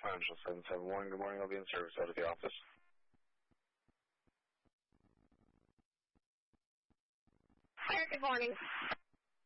Financial 771. Good morning. I'll be in service out of the office. Hi, good morning.